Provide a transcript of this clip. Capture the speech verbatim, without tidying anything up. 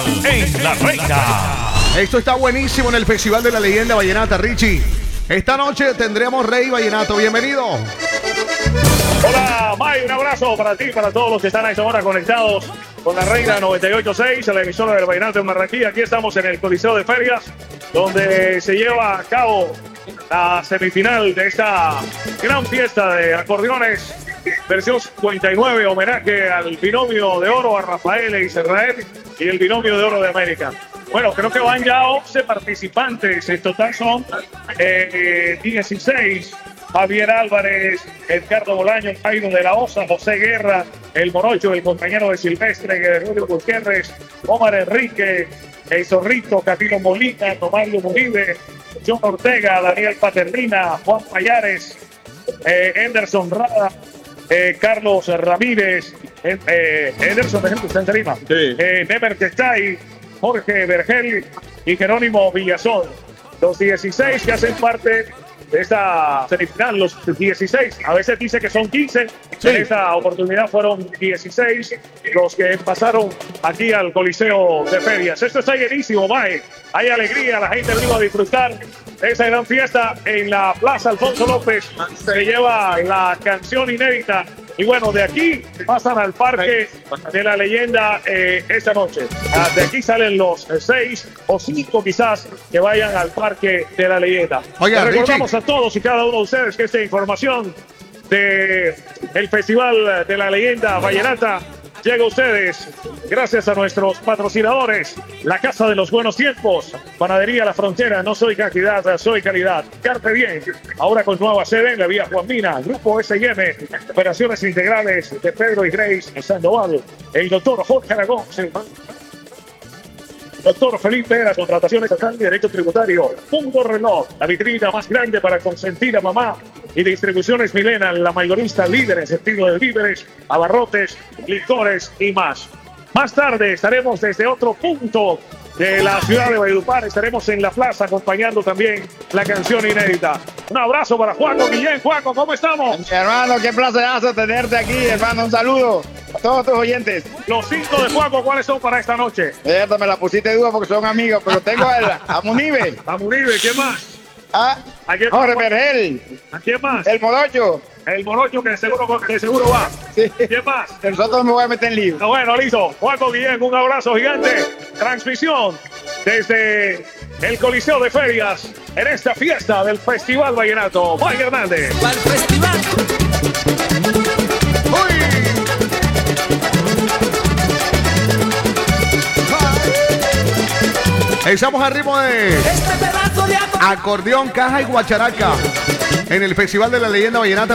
en La Reina. Esto está buenísimo en el Festival de la Leyenda Vallenata, Richie. Esta noche tendremos Rey Vallenato. Bienvenido. Hola, May, un abrazo para ti, para todos los que están a esta hora conectados con La Reina noventa y ocho punto seis, la emisora del Vallenato en Barranquilla. Aquí estamos en el Coliseo de Ferias, donde se lleva a cabo la semifinal de esta gran fiesta de acordeones, versión cincuenta y nueve, homenaje al binomio de oro, a Rafael e Israel, y el binomio de oro de América. Bueno, creo que van ya once participantes, en total son eh, dieciséis. Javier Álvarez, Edgardo Bolaño, Jairo de la Osa, José Guerra, el Morocho, el compañero de Silvestre, Guerrero Gutiérrez, Omar Enrique, el Zorrito, Camilo Molina, Tomario Muribe, John Ortega, Daniel Paternina, Juan Payares, eh, Anderson Rada, eh, Carlos Ramírez, eh, eh, Anderson, de ejemplo, está en tarima, sí. eh, Nemer Tetay, Jorge Vergel y Jerónimo Villazón. Los dieciséis que hacen parte de esta semifinal, los dieciséis, a veces dice que son quince, sí. En esta oportunidad fueron dieciséis los que pasaron aquí al Coliseo de Ferias. Esto está llenísimo, Mae. Hay alegría, la gente vino a disfrutar de esa gran fiesta en la Plaza Alfonso López. Se lleva la canción inédita. Y bueno, de aquí pasan al Parque de la Leyenda eh, esta noche. Ah, de aquí salen los eh, seis o cinco quizás que vayan al Parque de la Leyenda. Oiga, Les recordamos Richie. a todos y cada uno de ustedes que esta información de el Festival de la Leyenda Vallenata llega a ustedes gracias a nuestros patrocinadores, la Casa de los Buenos Tiempos, Panadería La Frontera, no soy cantidad, soy calidad. Carpe Diem, ahora con nueva sede en la vía Juan Mina. Grupo S y M, operaciones integrales de Pedro y Grace Sandoval. El doctor Jorge Aragón, doctor Felipe Vera, contratación estatal de derecho tributario. Punto Reloj, la vitrina más grande para consentir a mamá. Y distribuciones Milena, la mayorista líder en sentido de víveres, abarrotes, licores y más. Más tarde estaremos desde otro punto de la ciudad de Valledupar. Estaremos en la plaza acompañando también la canción inédita. Un abrazo para Juaco Guillén. Juaco, ¿cómo estamos? Mi hermano, qué placer hace tenerte aquí, hermano. Un saludo a todos tus oyentes. Los cinco de Juaco, ¿cuáles son para esta noche? Cierto, me la pusiste dura porque son amigos, pero tengo a, a Munibe. A Munibe, ¿quién más? ¿Ah? ¿A quién Jorge más? Vergel. ¿A quién más? El Morocho. El Morocho, que seguro, que seguro va. Sí. ¿Quién más? Nosotros me voy a meter en lío. No, bueno, listo. Juaco Guillén, un abrazo gigante. Transmisión desde el Coliseo de Ferias en esta fiesta del Festival Vallenato. Mike Hernández. Para el festival. Estamos al ritmo de Este pedazo de acordeón, caja y guacharaca en el Festival de la Leyenda Vallenata.